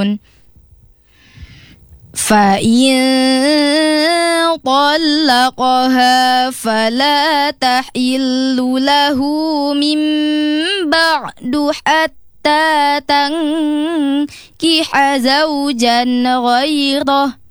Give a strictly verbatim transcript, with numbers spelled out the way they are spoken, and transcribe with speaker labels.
Speaker 1: تعلمون فإن طلقها فلا تحل له من بعد حتى تنكح زوجا غيره